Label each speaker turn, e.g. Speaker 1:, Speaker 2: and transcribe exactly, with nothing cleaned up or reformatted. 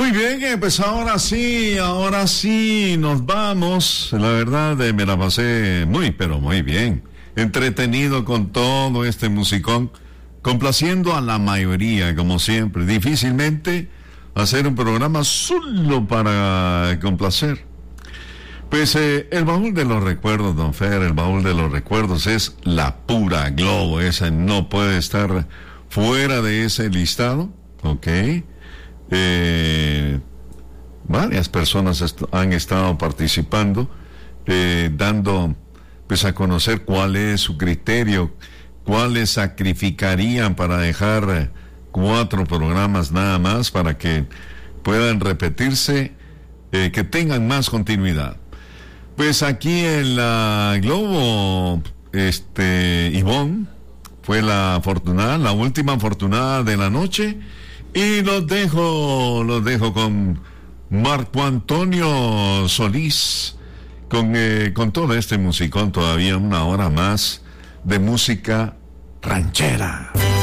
Speaker 1: Muy bien, eh, pues ahora sí, ahora sí nos vamos. La verdad, eh, me la pasé muy, pero muy bien. Entretenido con todo este musicón, complaciendo a la mayoría, como siempre. Difícilmente hacer un programa solo para complacer. Pues eh, el baúl de los recuerdos, don Fer, el baúl de los recuerdos es la pura Globo. Esa no puede estar fuera de ese listado, ¿ok? Eh, varias personas est- han estado participando, eh, dando pues a conocer cuál es su criterio, cuáles sacrificarían para dejar eh, cuatro programas nada más para que puedan repetirse, eh, que tengan más continuidad. Pues aquí en la Globo, este, Ivonne fue la afortunada, la última afortunada de la noche, y los dejo, los dejo con Marco Antonio Solís, con, eh, con todo este musicón, todavía una hora más de música ranchera.